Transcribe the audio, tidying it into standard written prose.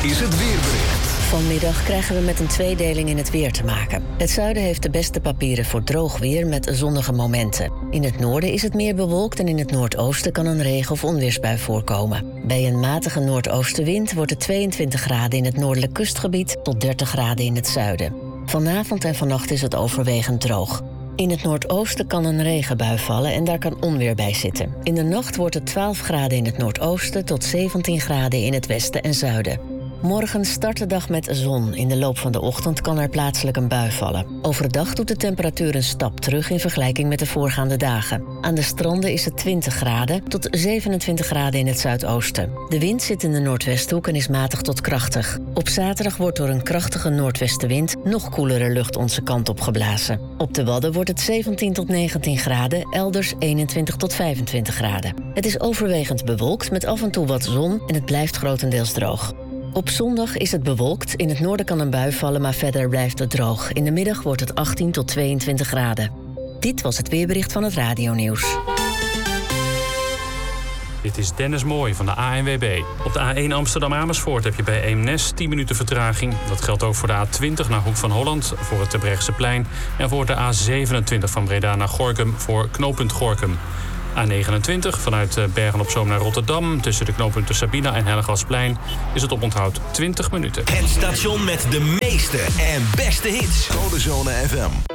is het weerbericht. Vanmiddag krijgen we met een tweedeling in het weer te maken. Het zuiden heeft de beste papieren voor droog weer met zonnige momenten. In het noorden is het meer bewolkt en in het noordoosten kan een regen- of onweersbui voorkomen. Bij een matige noordoostenwind wordt het 22 graden in het noordelijk kustgebied tot 30 graden in het zuiden. Vanavond en vannacht is het overwegend droog. In het noordoosten kan een regenbui vallen en daar kan onweer bij zitten. In de nacht wordt het 12 graden in het noordoosten tot 17 graden in het westen en zuiden. Morgen start de dag met zon. In de loop van de ochtend kan er plaatselijk een bui vallen. Overdag doet de temperatuur een stap terug in vergelijking met de voorgaande dagen. Aan de stranden is het 20 graden tot 27 graden in het zuidoosten. De wind zit in de noordwesthoek en is matig tot krachtig. Op zaterdag wordt door een krachtige noordwestenwind nog koelere lucht onze kant op geblazen. Op de Wadden wordt het 17 tot 19 graden, elders 21 tot 25 graden. Het is overwegend bewolkt met af en toe wat zon en het blijft grotendeels droog. Op zondag is het bewolkt. In het noorden kan een bui vallen, maar verder blijft het droog. In de middag wordt het 18 tot 22 graden. Dit was het weerbericht van het Radionieuws. Dit is Dennis Mooij van de ANWB. Op de A1 Amsterdam-Amersfoort heb je bij Eemnes 10 minuten vertraging. Dat geldt ook voor de A20 naar Hoek van Holland, voor het Terbrechtseplein. En voor de A27 van Breda naar Gorinchem voor knooppunt Gorinchem. A29 vanuit Bergen-op-Zoom naar Rotterdam. Tussen de knooppunten Sabina en Hellegasplein is het oponthoud 20 minuten. Het station met de meeste en beste hits. Codezone FM.